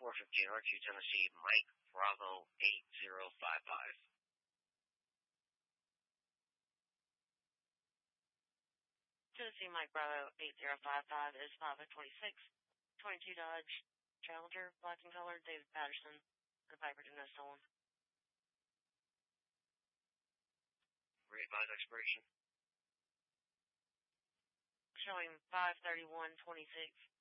450 R2 Tennessee, Mike Bravo 8055. Tennessee Mike Bravo 8055 is 526, 22 Dodge Challenger, black and colored, David Patterson, the Piper to no stolen. Readvise expiration. Showing 5/31/26.